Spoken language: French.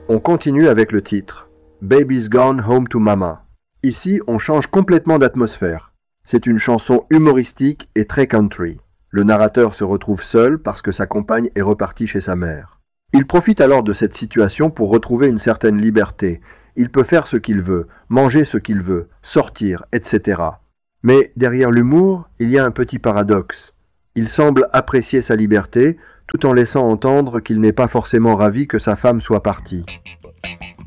On continue avec le titre « Baby's Gone Home to Mama ». Ici, on change complètement d'atmosphère. C'est une chanson humoristique et très country. Le narrateur se retrouve seul parce que sa compagne est repartie chez sa mère. Il profite alors de cette situation pour retrouver une certaine liberté. Il peut faire ce qu'il veut, manger ce qu'il veut, sortir, etc. Mais derrière l'humour, il y a un petit paradoxe. Il semble apprécier sa liberté tout en laissant entendre qu'il n'est pas forcément ravi que sa femme soit partie.